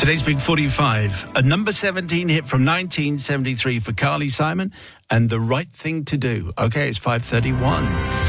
Today's Big 45, a number 17 hit from 1973 for Carly Simon and The Right Thing to Do. Okay, it's 5:31.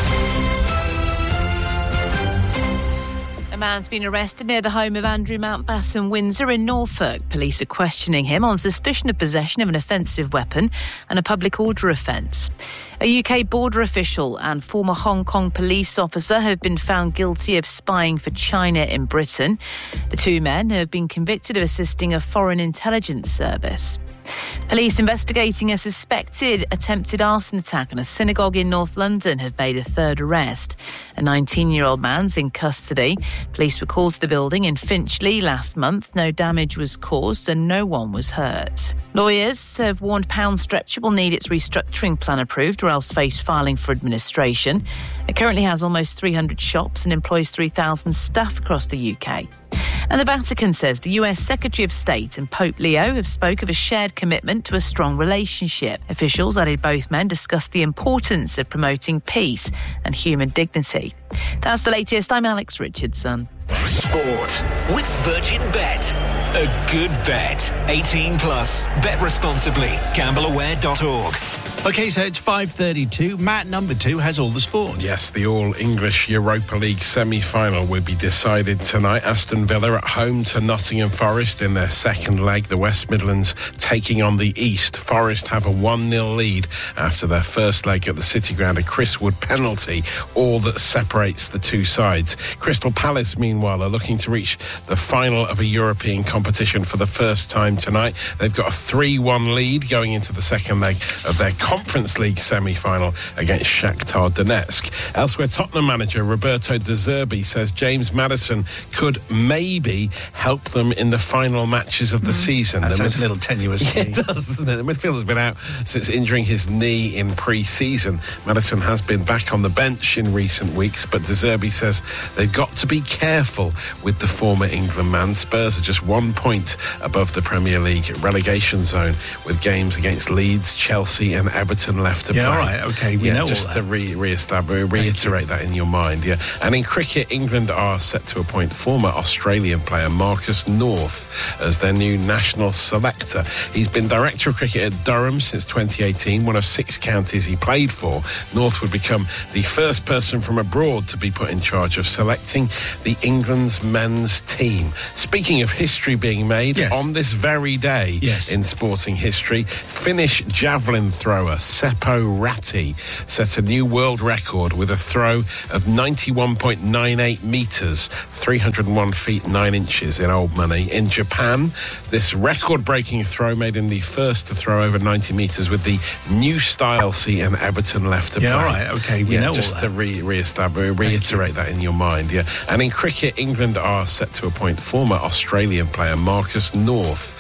A man's been arrested near the home of Andrew Mountbatten Windsor in Norfolk. Police are questioning him on suspicion of possession of an offensive weapon and a public order offence. A UK border official and former Hong Kong police officer have been found guilty of spying for China in Britain. The two men have been convicted of assisting a foreign intelligence service. Police investigating a suspected attempted arson attack on a synagogue in North London have made a third arrest. A 19-year-old man's in custody. Police were called to the building in Finchley last month. No damage was caused and no one was hurt. Lawyers have warned Pound Stretcher will need its restructuring plan approved or else face filing for administration. It currently has almost 300 shops and employs 3,000 staff across the UK. And the Vatican says the US Secretary of State and Pope Leo have spoke of a shared commitment to a strong relationship. Officials added both men discussed the importance of promoting peace and human dignity. That's the latest. I'm Alex Richardson. Sport with Virgin Bet. A good bet. 18 plus. Bet responsibly. Gambleaware.org. Okay, so it's 5:32. Matt, number 2, has all the sport. Yes, the All-English Europa League semi-final will be decided tonight. Aston Villa at home to Nottingham Forest in their second leg. The West Midlands taking on the East. Forest have a 1-0 lead after their first leg at the City Ground. A Chris Wood penalty, all that separates the two sides. Crystal Palace, meanwhile, are looking to reach the final of a European competition for the first time tonight. They've got a 3-1 lead going into the second leg of their Conference League semi-final against Shakhtar Donetsk. Elsewhere, Tottenham manager Roberto De Zerbi says James Maddison could maybe help them in the final matches of the season. That sounds a little tenuous. Yeah, it does, doesn't it? The midfielder's been out since injuring his knee in pre-season. Maddison has been back on the bench in recent weeks, but De Zerbi says they've got to be careful with the former England man. Spurs are just 1 point above the Premier League relegation zone with games against Leeds, Chelsea and Everton left to play. Yeah, all right, okay, we know all that. Just to reiterate that in your mind, yeah. And in cricket, England are set to appoint former Australian player Marcus North as their new national selector. He's been director of cricket at Durham since 2018, one of 6 counties he played for. North would become the first person from abroad to be put in charge of selecting the England's men's team. Speaking of history being made, on this very day in sporting history, Finnish javelin thrower Seppo Räty set a new world record with a throw of 91.98 metres, 301 feet 9 inches in old money. In Japan, this record-breaking throw made him the first to throw over 90 metres with the new style seat and Everton left to play. Yeah, all right, okay, we know all that. Just to reiterate that in your mind, yeah. And in cricket, England are set to appoint former Australian player Marcus North